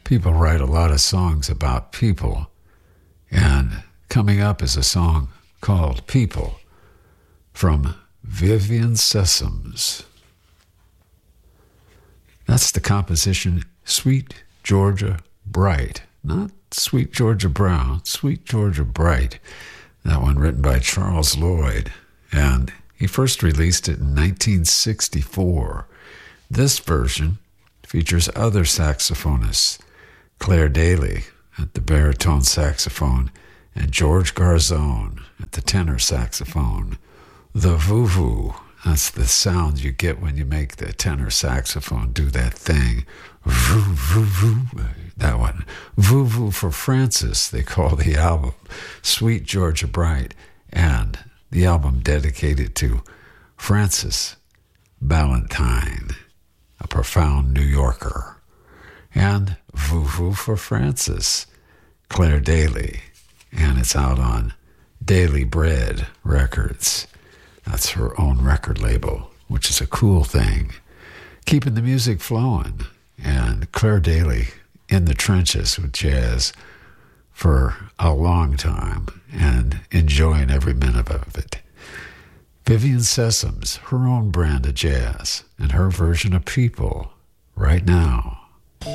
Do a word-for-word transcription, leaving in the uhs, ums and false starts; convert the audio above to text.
People write a lot of songs about people, and coming up is a song called People from Vivian Sessoms. That's the composition Sweet Georgia Bright. Not Sweet Georgia Brown, Sweet Georgia Bright. That one written by Charles Lloyd, and he first released it in nineteen sixty-four. This version features other saxophonists, Claire Daly at the baritone saxophone and George Garzone at the tenor saxophone. The voo-voo, that's the sound you get when you make the tenor saxophone do that thing. Voo, voo, voo, that one. Voo-voo for Francis, they call the album. Sweet Georgia Bright, and the album dedicated to Francis Ballantyne, a profound New Yorker. And Voo-voo for Francis, Claire Daly, and it's out on Daily Bread Records. That's her own record label, which is a cool thing. Keeping the music flowing, and Claire Daly in the trenches with jazz for a long time and enjoying every minute of it. Vivian Sessoms, her own brand of jazz, and her version of People right now.